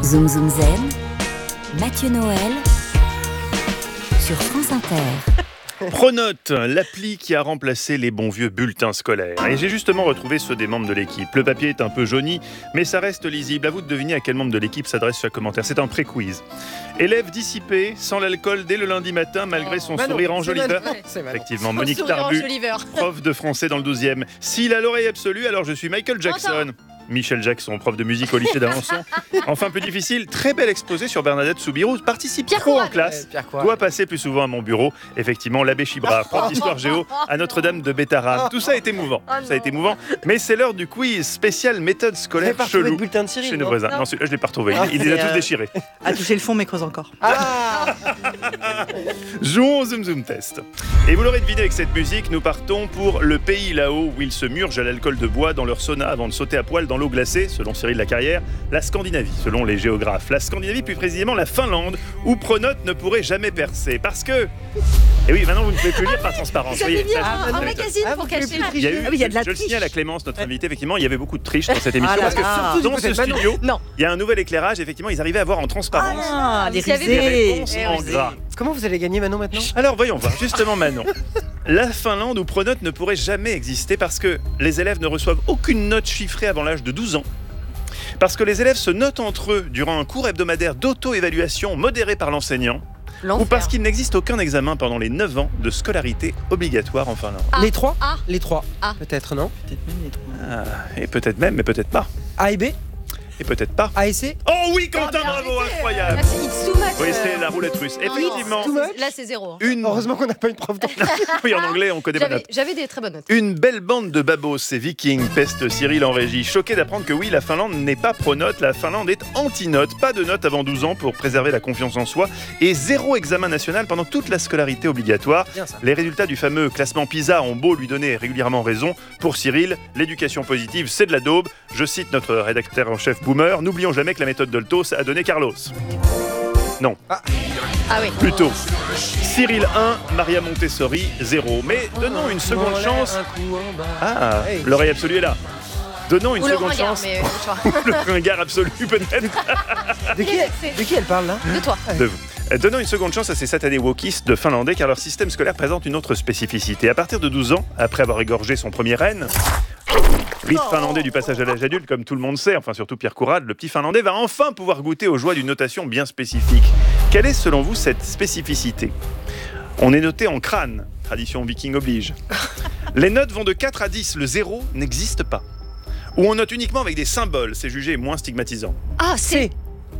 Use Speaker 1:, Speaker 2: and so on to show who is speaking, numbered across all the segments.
Speaker 1: Zoom Zoom Zen, Mathieu Noël sur France Inter.
Speaker 2: Pronote, l'appli qui a remplacé les bons vieux bulletins scolaires. Et j'ai justement retrouvé ceux des membres de l'équipe. Le papier est un peu jauni, mais ça reste lisible. À vous de deviner à quel membre de l'équipe s'adresse chaque commentaire. C'est un pré-quiz. Élève dissipé, sans l'alcool dès le lundi matin, malgré son sourire enjoliveur. Effectivement, Monique Tarbu, prof de français dans le 12e. S'il a l'oreille absolue, alors je suis Michael Jackson. Michel Jackson, prof de musique au lycée d'Alençon. Enfin, plus difficile, très bel exposé sur Bernadette Soubirous. Participe trop en classe, doit passer plus souvent à mon bureau. Effectivement, l'abbé Chibra, prof d'histoire géo à Notre-Dame de Bétarab. Tout ça a été émouvant. Mais c'est l'heure du quiz spécial méthode scolaire chelou
Speaker 3: bulletin de Cyril,
Speaker 2: chez nos voisins. Non, celui-là, je ne l'ai pas retrouvé. Il les a tous déchirés.
Speaker 4: A touché le fond, mais creuse encore.
Speaker 2: Jouons au Zoom Zoom Test. Et vous l'aurez deviné avec cette musique, nous partons pour le pays là-haut où ils se murgent à l'alcool de bois dans leur sauna avant de sauter à poil dans l'eau glacée, selon Cyril Lacarrière, la Scandinavie, selon les géographes. La Scandinavie, plus précisément la Finlande, où Pronote ne pourrait jamais percer. Parce que... Et oui, maintenant vous ne pouvez plus lire par transparence.
Speaker 5: Vous avez mis un magazine pour cacher la triche.
Speaker 2: Il y a de la triche. Je le signale à Clémence, notre invitée, effectivement, il y avait beaucoup de triche dans cette émission. Parce que dans ce studio, il y a un nouvel éclairage, effectivement, ils arrivaient à voir en transparence
Speaker 4: les
Speaker 2: réponses en gras.
Speaker 3: Comment vous allez gagner Manon maintenant ?
Speaker 2: Alors voyons voir, justement Manon. La Finlande où Pronote ne pourrait jamais exister parce que les élèves ne reçoivent aucune note chiffrée avant l'âge de 12 ans. Parce que les élèves se notent entre eux durant un cours hebdomadaire d'auto-évaluation modéré par l'enseignant. Ou parce qu'il n'existe aucun examen pendant les 9 ans de scolarité obligatoire en Finlande.
Speaker 3: Les trois ? Les trois. Peut-être, non ?
Speaker 4: Peut-être même les trois.
Speaker 2: Et peut-être même, mais peut-être pas.
Speaker 3: A et B ?
Speaker 2: Et peut-être pas.
Speaker 3: A et C ?
Speaker 2: Oh oui, Quentin, bravo, incroyable.
Speaker 5: Là, c'est It's too much.
Speaker 2: Oui, c'est la roulette russe. Effectivement.
Speaker 5: Là, c'est 0.
Speaker 3: Heureusement qu'on n'a pas une prof d'anglais.
Speaker 2: Oui, en anglais, on connaît pas notes.
Speaker 5: J'avais des très bonnes notes.
Speaker 2: Une belle bande de babos, ces vikings, peste Cyril en régie. Choqué d'apprendre que oui, la Finlande n'est pas pro-note, la Finlande est anti-note. Pas de notes avant 12 ans pour préserver la confiance en soi. Et 0 examen national pendant toute la scolarité obligatoire. Les résultats du fameux classement PISA ont beau lui donner régulièrement raison. Pour Cyril, l'éducation positive, c'est de la daube. Je cite notre rédacteur en chef Boomer, n'oublions jamais que la méthode Dolto a donné Carlos. Non.
Speaker 5: Ah oui.
Speaker 2: Plutôt. Cyril 1, Maria Montessori 0. Mais donnons une seconde chance. L'oreille absolue est là. Donnons une seconde chance. Le ringard absolu peut-être.
Speaker 3: De qui elle parle là ?
Speaker 5: De toi.
Speaker 2: De vous. Donnons une seconde chance à ces satanés wokistes finlandais car leur système scolaire présente une autre spécificité. À partir de 12 ans, après avoir égorgé son premier renne, rite finlandais du passage à l'âge adulte, comme tout le monde sait, enfin surtout Pierre Courade, le petit finlandais va enfin pouvoir goûter aux joies d'une notation bien spécifique. Quelle est selon vous cette spécificité ? On est noté en crâne, tradition viking oblige. Les notes vont de 4 à 10, le 0 n'existe pas. Ou on note uniquement avec des symboles, c'est jugé moins stigmatisant.
Speaker 5: Ah, c'est...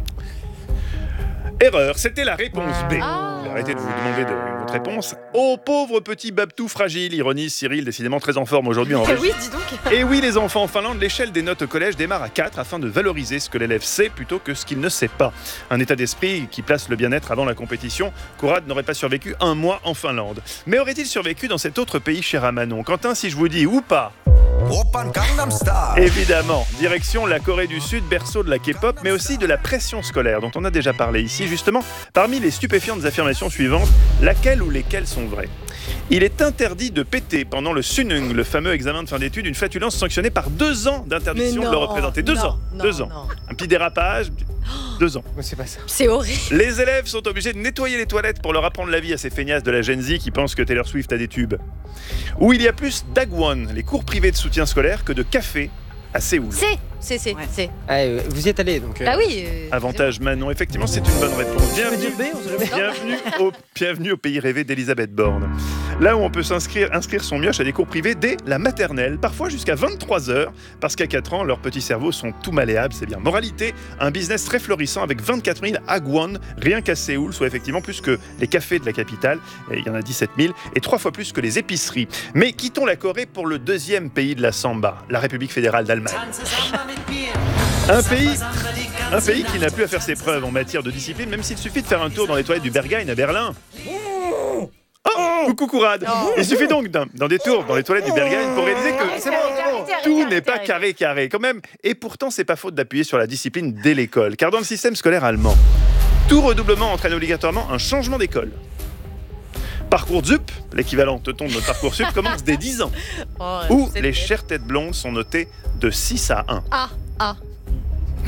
Speaker 2: Erreur, c'était la réponse B. Arrêtez de vous demander votre réponse. Oh, pauvre petit Babtou fragile, ironise Cyril, décidément très en forme aujourd'hui en régie.
Speaker 5: Oui, dis donc.
Speaker 2: Et oui, les enfants en Finlande, l'échelle des notes au collège démarre à 4 afin de valoriser ce que l'élève sait plutôt que ce qu'il ne sait pas. Un état d'esprit qui place le bien-être avant la compétition. Conrad n'aurait pas survécu un mois en Finlande. Mais aurait-il survécu dans cet autre pays cher à Manon ? Quentin, si je vous dis ou pas ? Évidemment, direction la Corée du Sud, berceau de la K-pop, mais aussi de la pression scolaire, dont on a déjà parlé ici. Justement, parmi les stupéfiantes affirmations suivantes, laquelle ou lesquelles sont vraies ? Il est interdit de péter pendant le Sunung, le fameux examen de fin d'études, une flatulence sanctionnée par 2 ans d'interdiction de le représenter. 2 ans. Un petit dérapage, 2 ans.
Speaker 3: C'est pas ça.
Speaker 5: C'est horrible.
Speaker 2: Les élèves sont obligés de nettoyer les toilettes pour leur apprendre la vie à ces feignasses de la Gen Z qui pensent que Taylor Swift a des tubes. Où il y a plus d'Agwon, les cours privés de soutien scolaire, que de café à Séoul.
Speaker 5: C'est.
Speaker 3: Vous y êtes allé donc.
Speaker 5: Ah oui.
Speaker 2: Avantage Manon, effectivement c'est une bonne réponse. Bienvenue au pays rêvé d'Elisabeth Borne. Là où on peut inscrire son mioche à des cours privés dès la maternelle, parfois jusqu'à 23h, parce qu'à 4 ans, leurs petits cerveaux sont tout malléables, c'est bien. Moralité, un business très florissant avec 24 000 Agwon, rien qu'à Séoul, soit effectivement plus que les cafés de la capitale, il y en a 17 000, et 3 fois plus que les épiceries. Mais quittons la Corée pour le deuxième pays de la samba, la République fédérale d'Allemagne. Un pays qui n'a plus à faire ses preuves en matière de discipline, même s'il suffit de faire un tour dans les toilettes du Berghain à Berlin. Coucou Courade. Il suffit donc d'un détour dans les toilettes du Berghain pour réaliser que tout n'est pas carré quand même. Et pourtant, c'est pas faute d'appuyer sur la discipline dès l'école. Car dans le système scolaire allemand, tout redoublement entraîne obligatoirement un changement d'école. Parcoursup, l'équivalent teuton de notre Parcoursup, commence dès 10 ans. Où les chères têtes blondes sont notées de 6 à 1.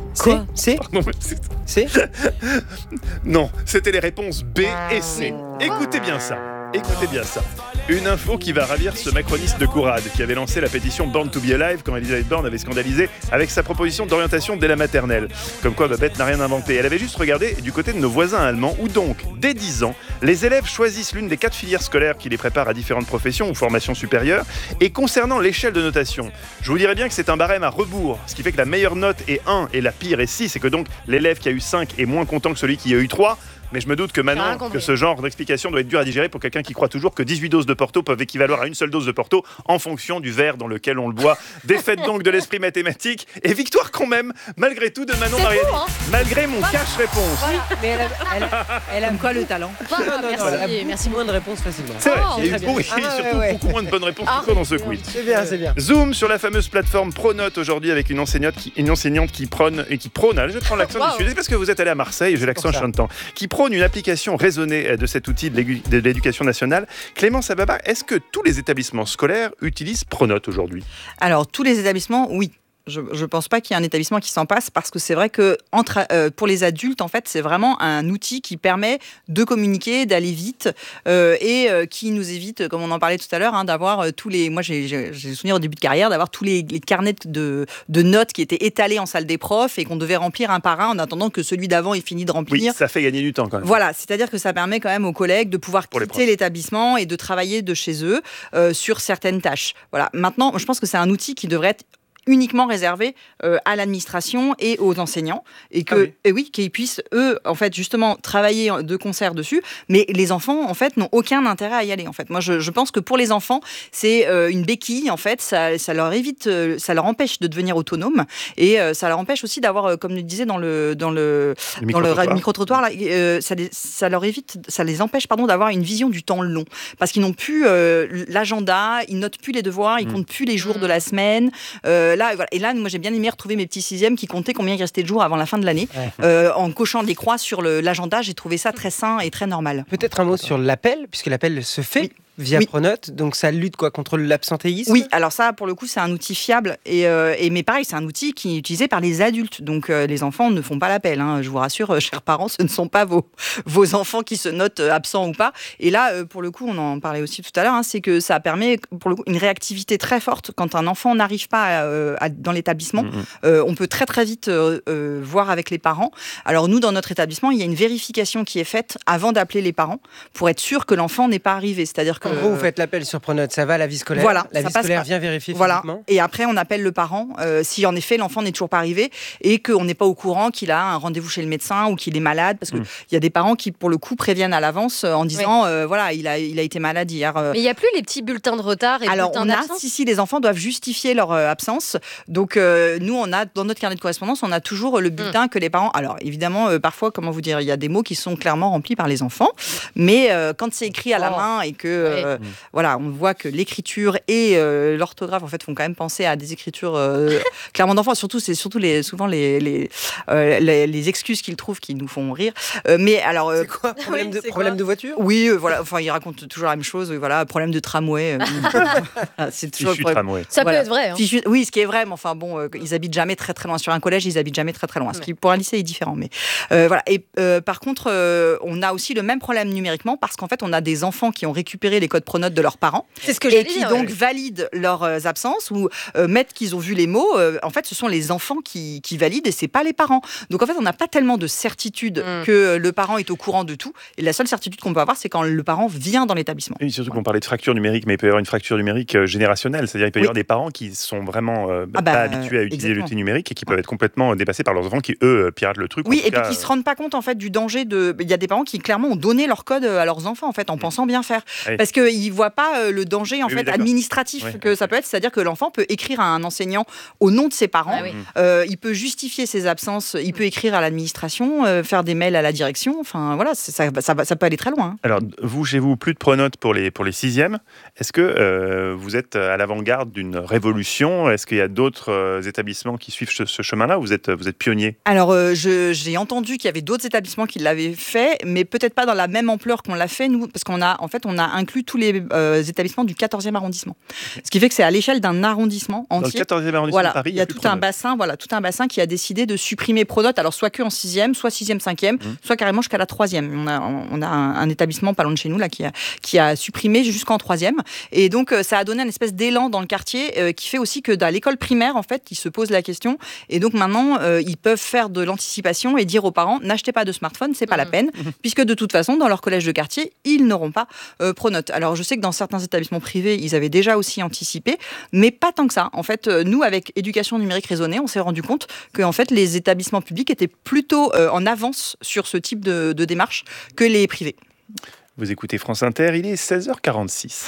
Speaker 3: Quoi C
Speaker 2: Pardon, mais
Speaker 3: C
Speaker 2: non, c'était les réponses B et C. Écoutez bien ça. Écoutez bien ça. Une info qui va ravir ce macroniste de Courade qui avait lancé la pétition Born to be Alive quand Elisabeth Borne avait scandalisé avec sa proposition d'orientation dès la maternelle. Comme quoi Babette n'a rien inventé. Elle avait juste regardé du côté de nos voisins allemands où donc, dès 10 ans, les élèves choisissent l'une des 4 filières scolaires qui les préparent à différentes professions ou formations supérieures. Et concernant l'échelle de notation, je vous dirais bien que c'est un barème à rebours, ce qui fait que la meilleure note est 1 et la pire est 6, et que donc l'élève qui a eu 5 est moins content que celui qui a eu 3. Mais je me doute que maintenant, que ce genre d'explication doit être dur à digérer pour quelqu'un qui croit toujours que 18 doses de Porto peuvent équivaloir à une seule dose de Porto en fonction du verre dans lequel on le boit. Défaite donc de l'esprit mathématique et victoire quand même, malgré tout, de Manon Mariani. Malgré mon cache-réponse.
Speaker 5: Voilà.
Speaker 3: Mais elle a
Speaker 4: Quoi le talent?
Speaker 5: Merci.
Speaker 3: moins de réponses facilement.
Speaker 2: C'est vrai, il y a eu
Speaker 3: très bien.
Speaker 2: surtout beaucoup moins de bonnes réponses que dans ce quiz.
Speaker 3: C'est bien, c'est bien.
Speaker 2: Zoom sur la fameuse plateforme Pronote aujourd'hui avec une enseignante qui prône, allez, je prends l'accent du sud, parce que vous êtes allé à Marseille, j'ai l'accent chantant, qui prône une application raisonnée de cet outil de l'éducation nationale. Clémence Ababa, est-ce que tous les établissements scolaires utilisent Pronote aujourd'hui?
Speaker 4: Alors, tous les établissements, oui. Je ne pense pas qu'il y ait un établissement qui s'en passe parce que c'est vrai que pour les adultes, en fait, c'est vraiment un outil qui permet de communiquer, d'aller vite et qui nous évite, comme on en parlait tout à l'heure, d'avoir tous les... Moi, j'ai le souvenir au début de carrière d'avoir tous les carnets de notes qui étaient étalés en salle des profs et qu'on devait remplir un par un en attendant que celui d'avant ait fini de remplir.
Speaker 2: Oui, ça fait gagner du temps quand même.
Speaker 4: Voilà, c'est-à-dire que ça permet quand même aux collègues de pouvoir quitter l'établissement et de travailler de chez eux sur certaines tâches. Voilà. Maintenant, je pense que c'est un outil qui devrait être uniquement réservé à l'administration et aux enseignants et que qu'ils puissent eux en fait justement travailler de concert dessus, mais les enfants en fait n'ont aucun intérêt à y aller en fait. Moi je pense que pour les enfants c'est une béquille en fait, ça leur évite, ça leur empêche de devenir autonomes et ça leur empêche aussi d'avoir comme je disais dans le micro-trottoir là, ça les empêche d'avoir une vision du temps long parce qu'ils n'ont plus l'agenda, ils notent plus les devoirs, ils comptent plus les jours de la semaine. Là, voilà. Et là, moi, j'ai bien aimé retrouver mes petits sixièmes qui comptaient combien il restait de jours avant la fin de l'année. En cochant des croix sur l'agenda, j'ai trouvé ça très sain et très normal.
Speaker 3: Peut-être un mot sur l'appel, puisque l'appel se fait via Pronote, donc ça lutte contre l'absentéisme.
Speaker 4: Oui, alors ça, pour le coup, c'est un outil fiable. Mais pareil, c'est un outil qui est utilisé par les adultes. Donc les enfants ne font pas l'appel. Je vous rassure, chers parents, ce ne sont pas vos enfants qui se notent absents ou pas. Et là, pour le coup, on en parlait aussi tout à l'heure, c'est que ça permet pour le coup, une réactivité très forte. Quand un enfant n'arrive pas dans l'établissement, on peut très très vite voir avec les parents. Alors nous, dans notre établissement, il y a une vérification qui est faite avant d'appeler les parents pour être sûr que l'enfant n'est pas arrivé. C'est-à-dire que
Speaker 3: en gros, vous faites l'appel sur Pronote, ça va à la vie scolaire.
Speaker 4: Voilà,
Speaker 3: la vie scolaire vient vérifier physiquement.
Speaker 4: Et après, on appelle le parent si en effet l'enfant n'est toujours pas arrivé et qu'on n'est pas au courant qu'il a un rendez-vous chez le médecin ou qu'il est malade. Parce qu'il y a des parents qui, pour le coup, préviennent à l'avance en disant voilà, il a été malade hier.
Speaker 5: Mais il n'y a plus les petits bulletins de retard et
Speaker 4: alors,
Speaker 5: bulletins d'absence.
Speaker 4: si, les enfants doivent justifier leur absence. Donc, nous, on a dans notre carnet de correspondance, on a toujours le bulletin que les parents. Alors, évidemment, parfois, comment vous dire, il y a des mots qui sont clairement remplis par les enfants. Mais quand c'est écrit à la main et que voilà, on voit que l'écriture et l'orthographe en fait font quand même penser à des écritures clairement d'enfants. C'est surtout souvent les excuses qu'ils trouvent qui nous font rire. Mais alors,
Speaker 3: c'est quoi, problème de voiture?
Speaker 4: Oui, voilà. Enfin, ils racontent toujours la même chose. Voilà, problème de tramway.
Speaker 2: C'est toujours le tramway.
Speaker 5: Ça peut être vrai.
Speaker 4: Oui, ce qui est vrai. Mais enfin bon, ils habitent jamais très très loin. Sur un collège, ils habitent jamais très très loin. Ce qui pour un lycée est différent. Mais voilà. Et par contre, on a aussi le même problème numériquement parce qu'en fait, on a des enfants qui ont récupéré les codes Pronote de leurs parents.
Speaker 5: C'est ce que
Speaker 4: et qui donc valident leurs absences ou mettent qu'ils ont vu les mots. En fait, ce sont les enfants qui valident et c'est pas les parents. Donc en fait, on n'a pas tellement de certitude que le parent est au courant de tout. Et la seule certitude qu'on peut avoir, c'est quand le parent vient dans l'établissement.
Speaker 2: Et surtout qu'on parlait de fracture numérique, mais il peut y avoir une fracture numérique générationnelle. C'est-à-dire qu'il peut y avoir des parents qui sont vraiment pas habitués à utiliser l'outil numérique et qui peuvent être complètement dépassés par leurs enfants qui, eux, piratent le truc.
Speaker 4: Oui, et puis qui se rendent pas compte en fait du danger de. Il y a des parents qui clairement ont donné leur code à leurs enfants en fait en pensant bien faire, parce qu'ils voient pas le danger en fait administratif que ça peut être, c'est-à-dire que l'enfant peut écrire à un enseignant au nom de ses parents, il peut justifier ses absences, il peut écrire à l'administration, faire des mails à la direction. Enfin voilà, ça peut aller très loin.
Speaker 2: Alors vous, chez vous, plus de Pronote pour les sixièmes. Est-ce que vous êtes à l'avant-garde d'une révolution? Est-ce qu'il y a d'autres établissements qui suivent ce chemin-là? Vous êtes pionnier?
Speaker 4: Alors j'ai entendu qu'il y avait d'autres établissements qui l'avaient fait, mais peut-être pas dans la même ampleur qu'on l'a fait nous, parce qu'on a inclus inclut tous les établissements du 14e arrondissement. Ce qui fait que c'est à l'échelle d'un arrondissement entier.
Speaker 2: Dans le 14e arrondissement de Paris,
Speaker 4: il y a tout un bassin qui a décidé de supprimer Pronote, alors soit que en 6e, soit 6e, 5e, soit carrément jusqu'à la 3e. On a un établissement pas loin de chez nous là, qui a supprimé jusqu'en 3e. Et donc, ça a donné une espèce d'élan dans le quartier qui fait aussi que dans l'école primaire, en fait, ils se posent la question. Et donc, maintenant, ils peuvent faire de l'anticipation et dire aux parents, n'achetez pas de smartphone, c'est pas la peine, puisque de toute façon, dans leur collège de quartier, ils n'auront pas Pronote. Alors, je sais que dans certains établissements privés, ils avaient déjà aussi anticipé, mais pas tant que ça. En fait, nous, avec éducation numérique raisonnée, on s'est rendu compte que en fait, les établissements publics étaient plutôt en avance sur ce type de démarche que les privés.
Speaker 2: Vous écoutez France Inter, il est 16h46.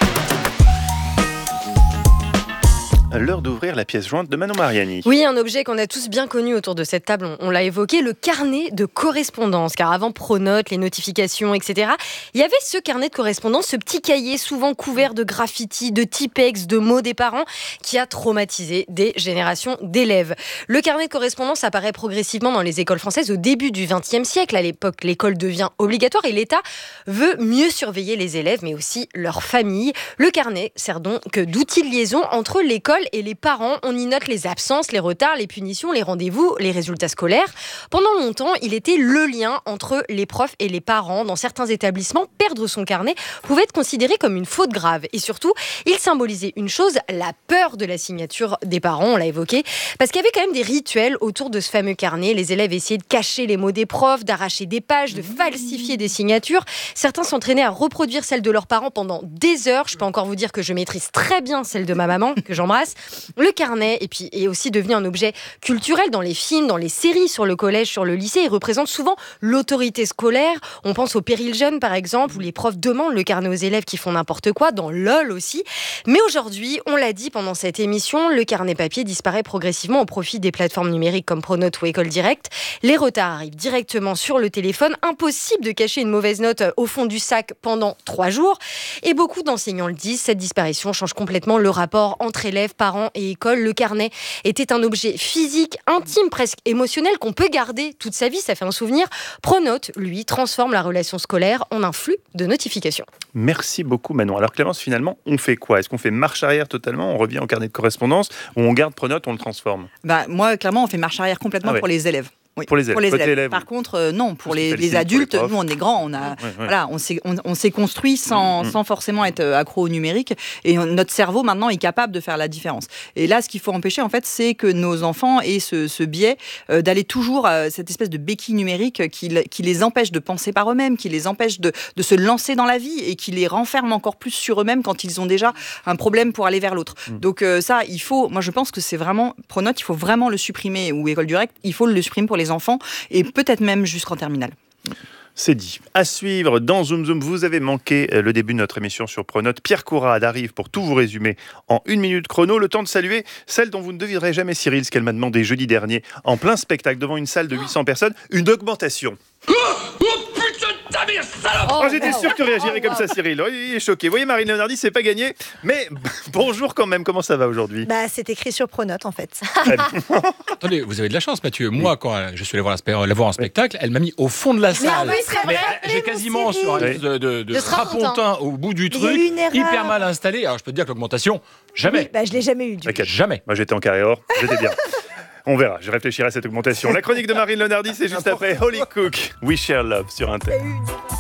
Speaker 2: L'heure d'ouvrir la pièce jointe de Manon Mariani.
Speaker 5: Oui, un objet qu'on a tous bien connu autour de cette table, on l'a évoqué, le carnet de correspondance. Car avant Pronote, les notifications, etc., il y avait ce carnet de correspondance, ce petit cahier souvent couvert de graffitis, de typex, de mots des parents, qui a traumatisé des générations d'élèves. Le carnet de correspondance apparaît progressivement dans les écoles françaises au début du XXe siècle. À l'époque, l'école devient obligatoire et l'État veut mieux surveiller les élèves, mais aussi leurs familles. Le carnet sert donc d'outil de liaison entre l'école et les parents. On y note les absences, les retards, les punitions, les rendez-vous, les résultats scolaires. Pendant longtemps, il était le lien entre les profs et les parents. Dans certains établissements, perdre son carnet pouvait être considéré comme une faute grave. Et surtout, il symbolisait une chose, la peur de la signature des parents, on l'a évoqué, parce qu'il y avait quand même des rituels autour de ce fameux carnet. Les élèves essayaient de cacher les mots des profs, d'arracher des pages, de falsifier des signatures. Certains s'entraînaient à reproduire celles de leurs parents pendant des heures. Je peux encore vous dire que je maîtrise très bien celle de ma maman, que j'embrasse. Le carnet est aussi devenu un objet culturel dans les films, dans les séries, sur le collège, sur le lycée. Il représente souvent l'autorité scolaire. On pense au Péril Jeune, par exemple, où les profs demandent le carnet aux élèves qui font n'importe quoi, dans LOL aussi. Mais aujourd'hui, on l'a dit pendant cette émission, le carnet papier disparaît progressivement au profit des plateformes numériques comme Pronote ou École Directe. Les retards arrivent directement sur le téléphone. Impossible de cacher une mauvaise note au fond du sac pendant 3 jours. Et beaucoup d'enseignants le disent, cette disparition change complètement le rapport entre élèves, parents et école. Le carnet était un objet physique, intime, presque émotionnel qu'on peut garder toute sa vie, ça fait un souvenir. Pronote, lui, transforme la relation scolaire en un flux de notifications.
Speaker 2: Merci beaucoup Manon. Alors Clémence, finalement, on fait quoi ? Est-ce qu'on fait marche arrière totalement, on revient au carnet de correspondance, ou on garde Pronote, on le transforme ?
Speaker 4: Moi, clairement, on fait marche arrière complètement pour les élèves. Oui,
Speaker 2: pour les élèves.
Speaker 4: Par contre, non, pour les adultes, nous on est grands, voilà, on s'est construit sans forcément être accro au numérique, et notre cerveau maintenant est capable de faire la différence. Et là, ce qu'il faut empêcher, en fait, c'est que nos enfants aient ce biais d'aller toujours à cette espèce de béquille numérique qui les empêche de penser par eux-mêmes, qui les empêche de se lancer dans la vie et qui les renferme encore plus sur eux-mêmes quand ils ont déjà un problème pour aller vers l'autre. Donc ça, moi je pense que c'est vraiment Pronote, il faut vraiment le supprimer, ou École Directe, il faut le supprimer pour les enfants et peut-être même jusqu'en terminale.
Speaker 2: C'est dit. À suivre dans Zoom Zoom, vous avez manqué le début de notre émission sur Pronote. Pierre Courade arrive pour tout vous résumer en 1 minute chrono. Le temps de saluer celle dont vous ne devinerez jamais, Cyril, ce qu'elle m'a demandé jeudi dernier en plein spectacle devant une salle de 800 personnes, une augmentation. J'étais sûr que tu réagirais comme ça, Cyril. Il est choqué. Vous voyez, Marine Leonardi, c'est pas gagné. Mais bonjour quand même. Comment ça va aujourd'hui ?
Speaker 6: C'est écrit sur Pronote, en fait.
Speaker 7: Attendez, vous avez de la chance, Mathieu. Moi, quand je suis allé la voir en spectacle, elle m'a mis au fond de la salle.
Speaker 5: Oui, c'est vrai.
Speaker 7: J'ai quasiment sur un de strapontin au bout du truc, hyper mal installé. Alors, je peux te dire que l'augmentation, jamais.
Speaker 6: Oui, je l'ai jamais eu.
Speaker 7: Jamais.
Speaker 2: Moi, j'étais en carré or. J'étais bien. On verra, je réfléchirai à cette augmentation. La chronique de Marine Leonardi, c'est juste après Holy Cook, We Share Love sur Inter.